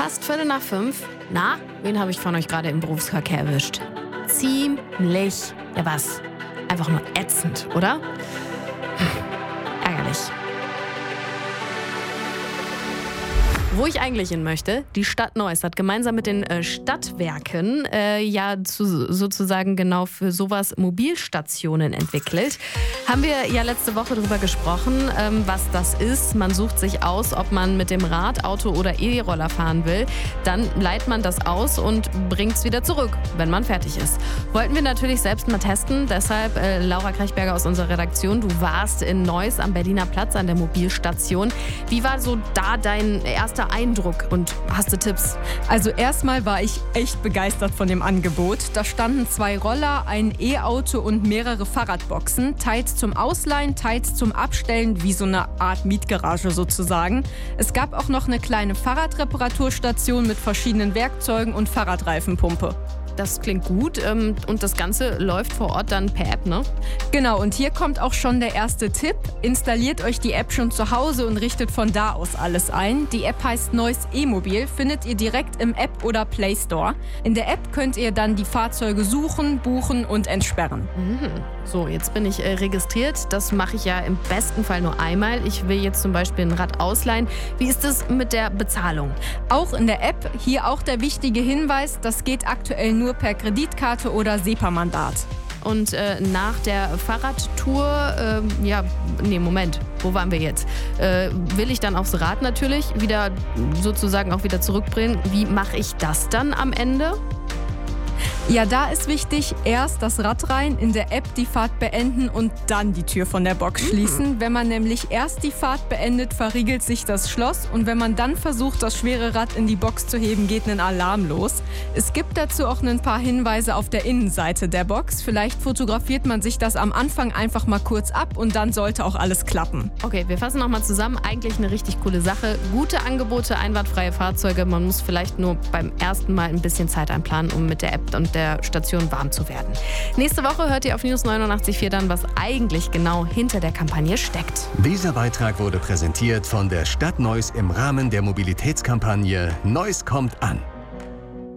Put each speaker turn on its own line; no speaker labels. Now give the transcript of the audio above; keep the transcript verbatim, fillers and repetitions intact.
Fast Viertel nach fünf. Na, wen habe ich von euch gerade im Berufsverkehr erwischt? Ziemlich, ja was, einfach nur ätzend, oder? Hm, ärgerlich. Wo ich eigentlich hin möchte, die Stadt Neuss hat gemeinsam mit den äh, Stadtwerken äh, ja zu, sozusagen genau für sowas Mobilstationen entwickelt. Haben wir ja letzte Woche darüber gesprochen, ähm, was das ist. Man sucht sich aus, ob man mit dem Rad, Auto oder E-Roller fahren will. Dann leiht man das aus und bringt es wieder zurück, wenn man fertig ist. Wollten wir natürlich selbst mal testen. Deshalb, äh, Laura Krechberger aus unserer Redaktion, du warst in Neuss am Berliner Platz an der Mobilstation. Wie war so da dein erster Eindruck und hast du Tipps?
Also erstmal war ich echt begeistert von dem Angebot. Da standen zwei Roller, ein E-Auto und mehrere Fahrradboxen, teils zum Ausleihen, teils zum Abstellen, wie so eine Art Mietgarage sozusagen. Es gab auch noch eine kleine Fahrradreparaturstation mit verschiedenen Werkzeugen und Fahrradreifenpumpe.
Das klingt gut ähm, und das Ganze läuft vor Ort dann per App, ne?
Genau, und hier kommt auch schon der erste Tipp. Installiert euch die App schon zu Hause und richtet von da aus alles ein. Die App heißt Neuss E-Mobil, findet ihr direkt im App oder Play Store. In der App könnt ihr dann die Fahrzeuge suchen, buchen und entsperren.
Mhm. So, jetzt bin ich äh, registriert. Das mache ich ja im besten Fall nur einmal. Ich will jetzt zum Beispiel ein Rad ausleihen. Wie ist es mit der Bezahlung?
Auch in der App, hier auch der wichtige Hinweis, das geht aktuell nur per Kreditkarte oder SEPA-Mandat.
Und äh, nach der Fahrradtour, äh, ja, nee, Moment, wo waren wir jetzt? Äh, will ich dann aufs Rad natürlich wieder sozusagen auch wieder zurückbringen. Wie mache ich das dann am Ende?
Ja, da ist wichtig, erst das Rad rein, in der App die Fahrt beenden und dann die Tür von der Box schließen. Mhm. Wenn man nämlich erst die Fahrt beendet, verriegelt sich das Schloss und wenn man dann versucht, das schwere Rad in die Box zu heben, geht ein Alarm los. Es gibt dazu auch ein paar Hinweise auf der Innenseite der Box. Vielleicht fotografiert man sich das am Anfang einfach mal kurz ab und dann sollte auch alles klappen.
Okay, wir fassen nochmal zusammen. Eigentlich eine richtig coole Sache. Gute Angebote, einwandfreie Fahrzeuge. Man muss vielleicht nur beim ersten Mal ein bisschen Zeit einplanen, um mit der App und der Station warm zu werden. Nächste Woche hört ihr auf News neunundachtzig Komma vier dann, was eigentlich genau hinter der Kampagne steckt.
Dieser Beitrag wurde präsentiert von der Stadt Neuss im Rahmen der Mobilitätskampagne Neuss kommt an.